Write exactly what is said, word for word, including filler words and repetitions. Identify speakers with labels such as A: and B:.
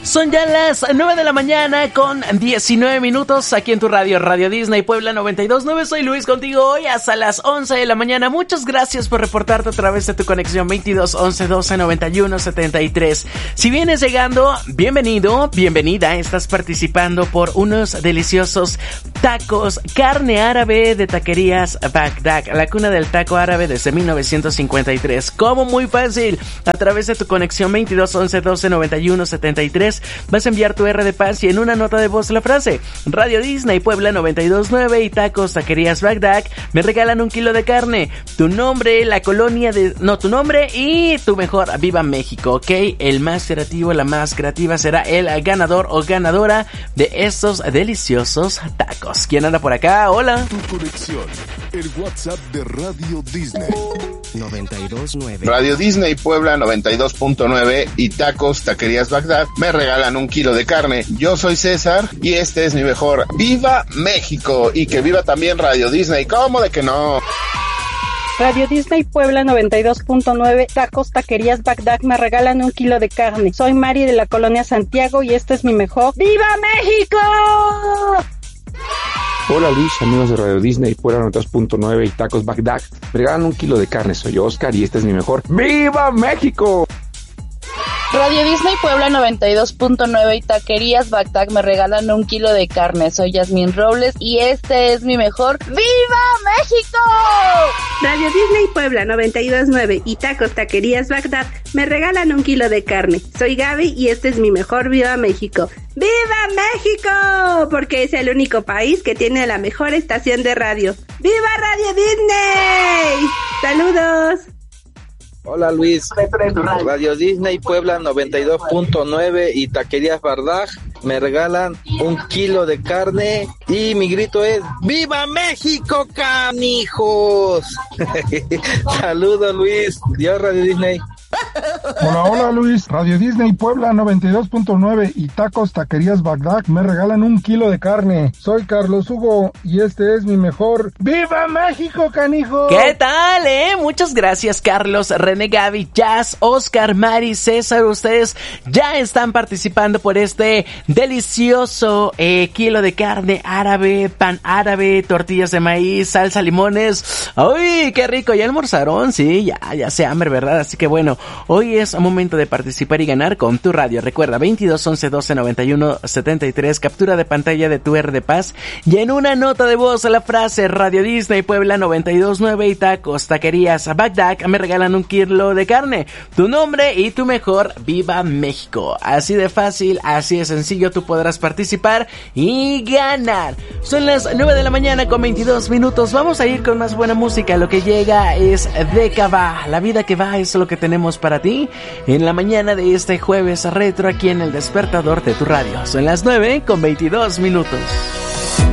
A: Son ya las nueve de la mañana con diecinueve minutos aquí en tu radio, Radio Disney Puebla noventa y dos punto nueve. Soy Luis contigo hoy hasta las once de la mañana. Muchas gracias por reportarte a través de tu conexión veintidós once doce noventa y uno setenta y tres. Si vienes llegando, bienvenido, bienvenida. Estás participando por unos deliciosos tacos, carne árabe de taquerías Bagdad, la cuna del taco árabe desde mil novecientos cincuenta y tres. Como muy fácil, a través de tu conexión veintidós once doce noventa y uno setenta y tres. Vas a enviar tu R de paz y en una nota de voz la frase Radio Disney Puebla noventa y dos punto nueve y tacos taquerías Bagdad me regalan un kilo de carne, tu nombre, la colonia de... no, tu nombre y tu mejor Viva México, ¿ok? El más creativo, la más creativa será el ganador o ganadora de estos deliciosos tacos. ¿Quién anda por acá? Hola.
B: Tu conexión, el WhatsApp de Radio Disney
C: noventa y dos punto nueve.
D: Radio Disney Puebla noventa y dos punto nueve y tacos taquerías Bagdad me regalan un kilo de carne. Yo soy César y este es mi mejor Viva México y que viva también Radio Disney. ¿Cómo de que no?
E: Radio Disney Puebla noventa y dos punto nueve, tacos taquerías Bagdad me regalan un kilo de carne. Soy Mari de la colonia Santiago y este es mi mejor ¡Viva México!
F: Hola Luis, amigos de Radio Disney Puebla noventa y dos punto nueve y tacos Bagdad. Me regalan un kilo de carne. Soy Oscar y este es mi mejor ¡Viva México!
G: Radio Disney Puebla noventa y dos punto nueve y taquerías Bagdad me regalan un kilo de carne. Soy Yasmín Robles y este es mi mejor ¡Viva México!
H: Radio Disney Puebla noventa y dos punto nueve y tacos taquerías Bagdad me regalan un kilo de carne. Soy Gaby y este es mi mejor Viva México. ¡Viva México! Porque es el único país que tiene la mejor estación de radio. ¡Viva Radio Disney! ¡Saludos!
I: Hola Luis, Radio Disney Puebla noventa y dos punto nueve y taquerías Bagdad me regalan un kilo de carne y mi grito es ¡Viva México, canijos! Saludos Luis, Dios Radio Disney.
J: Hola, hola Luis, Radio Disney Puebla noventa y dos punto nueve y tacos taquerías Bagdad me regalan un kilo de carne. Soy Carlos Hugo y este es mi mejor ¡Viva México, canijo!
A: ¿Qué tal, eh? Muchas gracias Carlos, René, Gaby, Jazz, Oscar, Mari, César. Ustedes ya están participando por este delicioso eh, kilo de carne árabe, pan árabe, tortillas de maíz, salsa, limones. ¡Ay, qué rico! ¿Ya almorzaron? Sí, ya, ya se hambre, ¿verdad? Así que bueno, hoy es momento de participar y ganar con tu radio. Recuerda, veintidós once doce noventa y uno setenta y tres, captura de pantalla de tu R de paz y en una nota de voz la frase Radio Disney Puebla noventa y dos punto nueve y tacos taquerías Bagdad me regalan un kilo de carne, tu nombre y tu mejor Viva México. Así de fácil, así de sencillo, tú podrás participar y ganar. Son las nueve de la mañana con veintidós minutos. Vamos a ir con más buena música. Lo que llega es de Cava. La vida que va es lo que tenemos para ti en la mañana de este jueves retro aquí en el despertador de tu radio. Son las nueve con veintidós minutos.